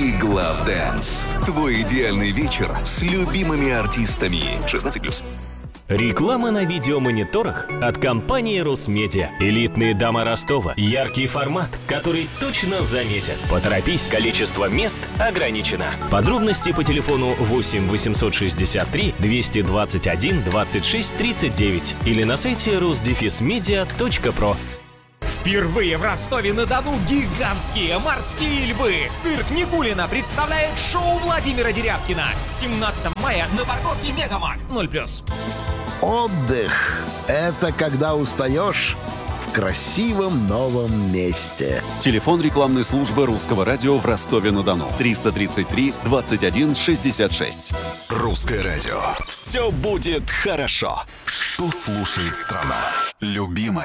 Big Love Dance. Твой идеальный вечер с любимыми артистами. 16+. Реклама на видеомониторах от компании Росмедиа. Элитные дома Ростова. Яркий формат, который точно заметят. Поторопись, количество мест ограничено. Подробности по телефону 8 863 221 26 39 или на сайте rosdefismedia.pro. Впервые в Ростове-на-Дону гигантские морские львы. Цирк Никулина представляет шоу Владимира Дерябкина. 17 мая на парковке Мегамаг 0+. Отдых — это когда устаешь в красивом новом месте. Телефон рекламной службы Русского радио в Ростове-на-Дону. 333 21 66. Русское радио. Все будет хорошо. Что слушает страна? Любимая.